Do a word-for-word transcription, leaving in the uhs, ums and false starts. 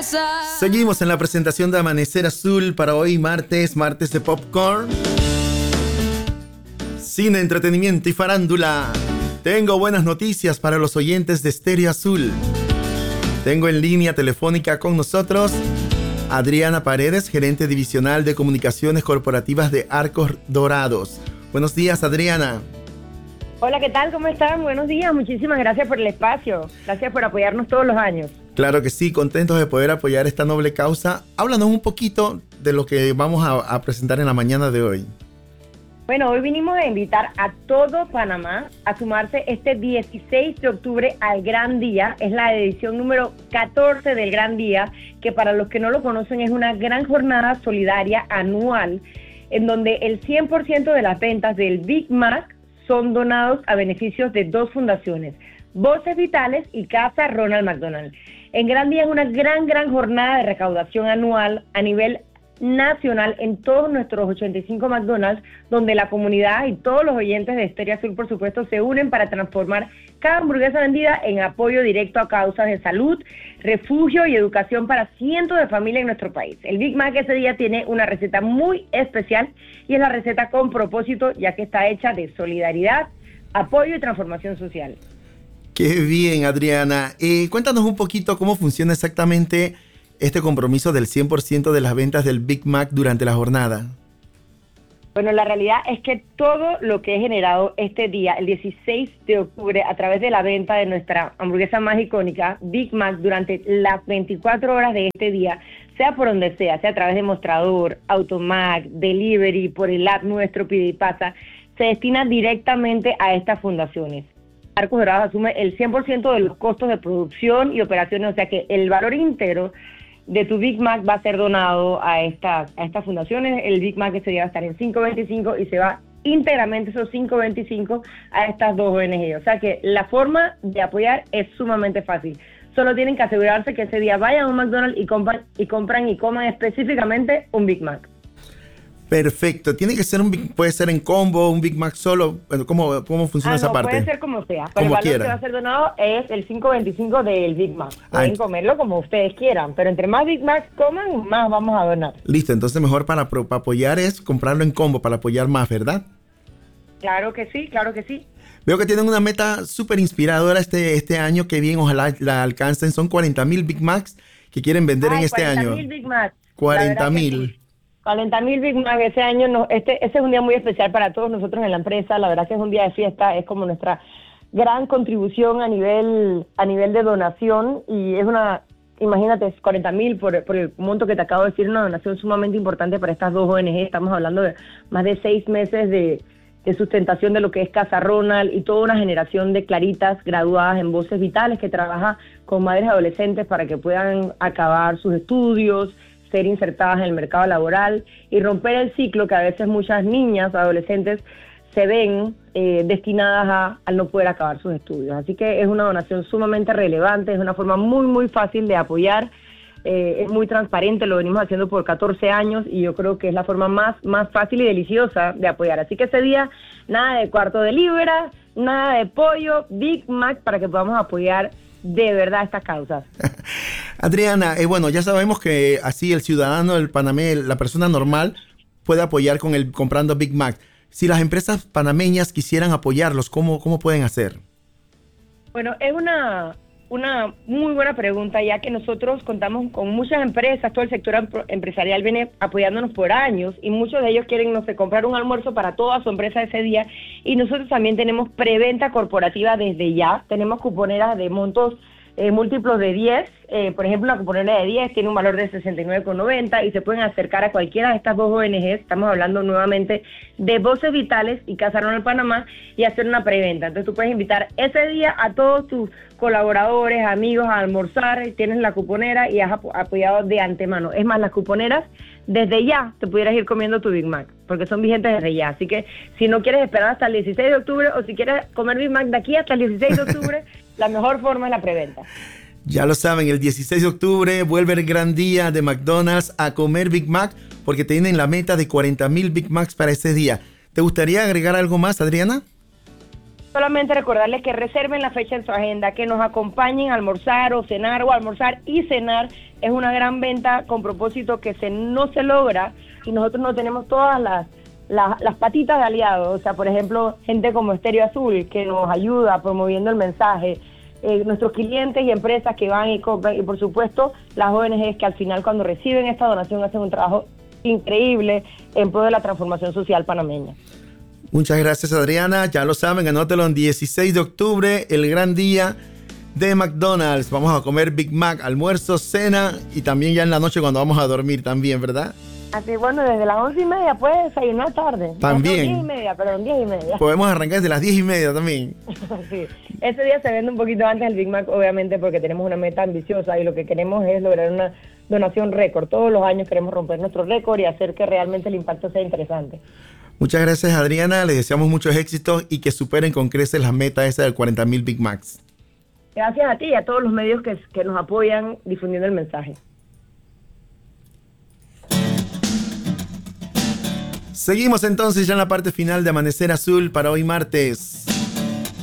Seguimos en la presentación de Amanecer Azul para hoy martes, martes de popcorn, cine, entretenimiento y farándula. Tengo buenas noticias para los oyentes de Stereo Azul. Tengo en línea telefónica con nosotros Adriana Paredes, gerente divisional de comunicaciones corporativas de Arcos Dorados. Buenos días, Adriana. Hola, ¿qué tal? ¿Cómo están? Buenos días. Muchísimas gracias por el espacio. Gracias por apoyarnos todos los años. Claro que sí, contentos de poder apoyar esta noble causa. Háblanos un poquito de lo que vamos a, a presentar en la mañana de hoy. Bueno, hoy vinimos a invitar a todo Panamá a sumarse este dieciséis de octubre al Gran Día. Es la edición número catorce del Gran Día, que para los que no lo conocen es una gran jornada solidaria anual en donde el cien por ciento de las ventas del Big Mac son donados a beneficios de dos fundaciones, Voces Vitales y Casa Ronald McDonald. En Gran Día es una gran, gran jornada de recaudación anual a nivel nacional en todos nuestros ochenta y cinco McDonald's, donde la comunidad y todos los oyentes de Stereo Azul, por supuesto, se unen para transformar cada hamburguesa vendida en apoyo directo a causas de salud, refugio y educación para cientos de familias en nuestro país. El Big Mac ese día tiene una receta muy especial y es la receta con propósito, ya que está hecha de solidaridad, apoyo y transformación social. Qué bien, Adriana. Eh, cuéntanos un poquito cómo funciona exactamente este compromiso del cien por ciento de las ventas del Big Mac durante la jornada. Bueno, la realidad es que todo lo que he generado este día, el dieciséis de octubre, a través de la venta de nuestra hamburguesa más icónica, Big Mac, durante las veinticuatro horas de este día, sea por donde sea, sea a través de mostrador, Automac, delivery, por el app nuestro Pide y Pasa, se destina directamente a estas fundaciones. Arcos Dorados asume el cien por ciento de los costos de producción y operaciones, o sea que el valor íntegro de tu Big Mac va a ser donado a estas, a estas fundaciones. El Big Mac ese día va a estar en cinco veinticinco y se va íntegramente esos cinco veinticinco a estas dos O N G. O sea que la forma de apoyar es sumamente fácil. Solo tienen que asegurarse que ese día vayan a un McDonald's y compran y compran y coman específicamente un Big Mac. Perfecto. Tiene que ser un Big, puede ser en combo, un Big Mac solo. ¿Cómo, cómo funciona ah, esa no, parte? Puede ser como sea, pero como el valor quiera. Que va a ser donado es el cinco veinticinco del Big Mac. Pueden ah, comerlo como ustedes quieran, pero entre más Big Macs coman, más vamos a donar. Listo, entonces mejor para, para apoyar es comprarlo en combo, para apoyar más, ¿verdad? Claro que sí, claro que sí. Veo que tienen una meta súper inspiradora este, este año, que bien, ojalá la alcancen. Son cuarenta mil Big Macs que quieren vender Ay, en este año. cuarenta mil Big Macs. cuarenta mil. cuarenta mil Big Mac ese año, no, este, este es un día muy especial para todos nosotros en la empresa. La verdad que es un día de fiesta, es como nuestra gran contribución a nivel a nivel de donación y es una, imagínate, cuarenta mil por, por el monto que te acabo de decir, una donación sumamente importante para estas dos O N G. Estamos hablando de más de seis meses de, de sustentación de lo que es Casa Ronald y toda una generación de claritas graduadas en Voces Vitales que trabaja con madres adolescentes para que puedan acabar sus estudios, ser insertadas en el mercado laboral y romper el ciclo que a veces muchas niñas, adolescentes, se ven eh, destinadas a, a no poder acabar sus estudios. Así que es una donación sumamente relevante, es una forma muy, muy fácil de apoyar, eh, es muy transparente, lo venimos haciendo por catorce años y yo creo que es la forma más, más fácil y deliciosa de apoyar. Así que ese día, nada de cuarto de libra, nada de pollo, Big Mac, para que podamos apoyar de verdad estas causas. Adriana, eh, bueno, ya sabemos que así el ciudadano, el panameño, la persona normal puede apoyar con el comprando Big Mac. Si las empresas panameñas quisieran apoyarlos, ¿cómo, cómo pueden hacer? Bueno, es una, una muy buena pregunta, ya que nosotros contamos con muchas empresas, todo el sector empresarial viene apoyándonos por años y muchos de ellos quieren, no sé, comprar un almuerzo para toda su empresa ese día y nosotros también tenemos preventa corporativa desde ya, tenemos cuponeras de montos Eh, múltiplos de diez, eh, por ejemplo, la cuponera de diez tiene un valor de sesenta y nueve con noventa y se pueden acercar a cualquiera de estas dos O N Ges, estamos hablando nuevamente de Voces Vitales y Casa Ronald Panamá, y hacer una preventa. Entonces tú puedes invitar ese día a todos tus colaboradores, amigos a almorzar, tienes la cuponera y has ap- apoyado de antemano. Es más, las cuponeras desde ya te pudieras ir comiendo tu Big Mac, porque son vigentes desde ya. Así que si no quieres esperar hasta el dieciséis de octubre o si quieres comer Big Mac de aquí hasta el dieciséis de octubre, la mejor forma es la preventa. Ya lo saben, el dieciséis de octubre vuelve el gran día de McDonald's a comer Big Mac porque tienen la meta de cuarenta mil Big Macs para ese día. ¿Te gustaría agregar algo más, Adriana? Solamente recordarles que reserven la fecha en su agenda, que nos acompañen a almorzar o cenar, o almorzar y cenar. Es una gran venta con propósito que se, no se logra y nosotros no tenemos todas las, las, las patitas de aliados. O sea, por ejemplo, gente como Estéreo Azul, que nos ayuda promoviendo el mensaje, eh, nuestros clientes y empresas que van y compran, y por supuesto las O N Ges que al final cuando reciben esta donación hacen un trabajo increíble en pro de la transformación social panameña. Muchas gracias, Adriana. Ya lo saben, anótelo, en dieciséis de octubre, el gran día de McDonald's. Vamos a comer Big Mac, almuerzo, cena y también ya en la noche cuando vamos a dormir también, ¿verdad? Así, bueno, desde las once y media puedes desayunar tarde. También. Diez y media, perdón, diez y media. Podemos arrancar desde las diez y media también. Sí. Ese día se vende un poquito antes el Big Mac, obviamente, porque tenemos una meta ambiciosa y lo que queremos es lograr una donación récord. Todos los años queremos romper nuestro récord y hacer que realmente el impacto sea interesante. Muchas gracias, Adriana. Les deseamos muchos éxitos y que superen con creces la meta esa de cuarenta mil Big Macs. Gracias a ti y a todos los medios que, que nos apoyan difundiendo el mensaje. Seguimos entonces ya en la parte final de Amanecer Azul para hoy martes.